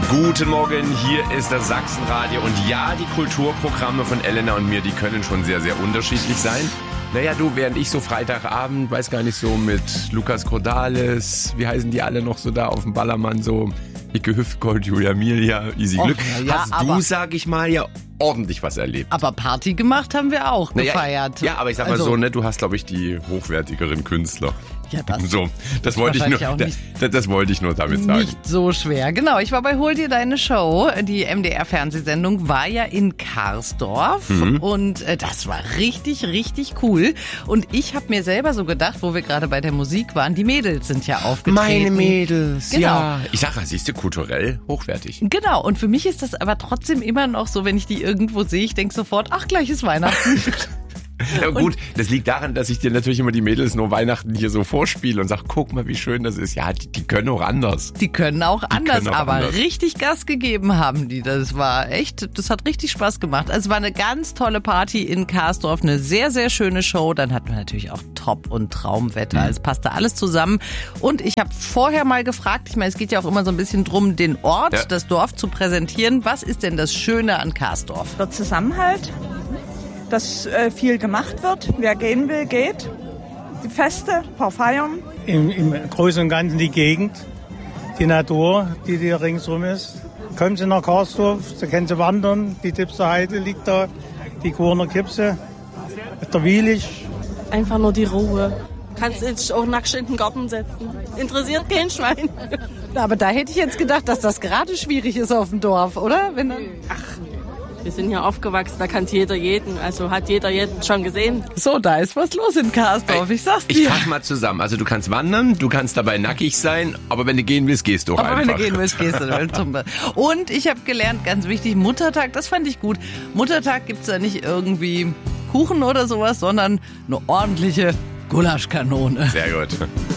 Guten Morgen, hier ist das Sachsenradio und ja, die Kulturprogramme von Elena und mir, die können schon sehr, sehr unterschiedlich sein. Naja, du, während ich so Freitagabend, weiß gar nicht so, mit Lukas Cordalis, wie heißen die alle noch so da auf dem Ballermann, so Icke Hüftgold, Julia Emilia, Easy Glück, hast du, sag ich mal, ja ordentlich was erlebt. Aber Party gemacht haben wir auch gefeiert. Ja, aber ich sag mal so, ne, du hast, glaube ich, die hochwertigeren Künstler. Ja, das wollte ich nur damit sagen. Nicht so schwer. Genau, ich war bei Hol dir deine Show. Die MDR-Fernsehsendung war ja in Karsdorf und das war richtig, richtig cool. Und ich habe mir selber so gedacht, wo wir gerade bei der Musik waren, die Mädels sind ja aufgetreten. Meine Mädels, genau. Ja. Ich sag, siehst du, kulturell hochwertig. Genau, und für mich ist das aber trotzdem immer noch so, wenn ich die irgendwo sehe, ich denke sofort, ach, gleich ist Weihnachten. Ja, gut, das liegt daran, dass ich dir natürlich immer die Mädels nur Weihnachten hier so vorspiele und sag, guck mal, wie schön das ist. Ja, die können auch anders. Die können auch anders, aber richtig Gas gegeben haben die. Das war echt, das hat richtig Spaß gemacht. Also es war eine ganz tolle Party in Karsdorf, eine sehr, sehr schöne Show. Dann hatten wir natürlich auch Top- und Traumwetter. Es passte alles zusammen. Und ich habe vorher mal gefragt, ich meine, es geht ja auch immer so ein bisschen drum, den Ort, das Dorf zu präsentieren. Was ist denn das Schöne an Karsdorf? Der Zusammenhalt. Dass viel gemacht wird. Wer gehen will, geht. Die Feste, ein paar Feiern. Im Großen und Ganzen die Gegend, die Natur, die hier ringsrum ist. Kommen Sie nach Karsdorf, da können Sie wandern. Die Dipser Heide liegt da, die Kurner Kipse, der Wielich. Einfach nur die Ruhe. Kannst dich auch nackt in den Garten setzen. Interessiert kein Schwein. Aber da hätte ich jetzt gedacht, dass das gerade schwierig ist auf dem Dorf, oder? Wir sind hier aufgewachsen, da kann jeder jeden, also hat jeder jeden schon gesehen. So, da ist was los in Karsdorf, ich sag's dir. Ich fass mal zusammen, also du kannst wandern, du kannst dabei nackig sein, aber wenn du gehen willst, gehst du auch einfach. Aber wenn du gehen willst, gehst du. Und ich habe gelernt, ganz wichtig, Muttertag, das fand ich gut. Muttertag gibt's da nicht irgendwie Kuchen oder sowas, sondern eine ordentliche Gulaschkanone. Sehr gut.